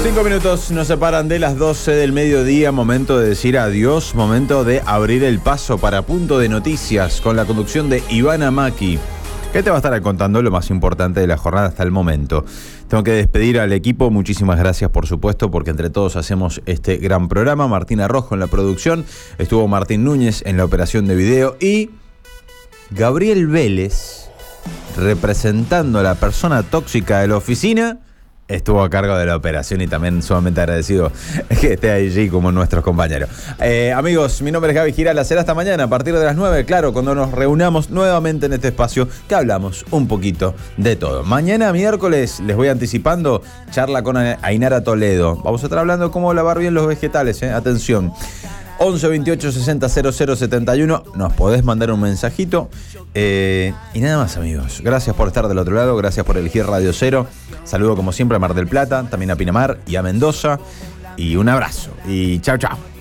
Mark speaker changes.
Speaker 1: 5 minutos nos separan de las 12 del mediodía, momento de decir adiós, momento de abrir el paso para Punto de Noticias con la conducción de Ivana Maki, que te va a estar contando lo más importante de la jornada hasta el momento. Tengo que despedir al equipo, muchísimas gracias por supuesto, porque entre todos hacemos este gran programa. Martina Rojo en la producción, estuvo Martín Núñez en la operación de video y Gabriel Vélez, representando a la persona tóxica de la oficina, estuvo a cargo de la operación y también sumamente agradecido que esté allí como nuestros compañeros. Amigos, mi nombre es Gaby Girala, será hasta mañana a partir de las 9, claro, cuando nos reunamos nuevamente en este espacio que hablamos un poquito de todo. Mañana miércoles, les voy anticipando, charla con Ainara Toledo. Vamos a estar hablando de cómo lavar bien los vegetales, atención. 11 28 60 00 71, nos podés mandar un mensajito. Y nada más, amigos. Gracias por estar del otro lado, gracias por elegir Radio Cero. Saludo como siempre a Mar del Plata, también a Pinamar y a Mendoza. Y un abrazo. Y chao, chao.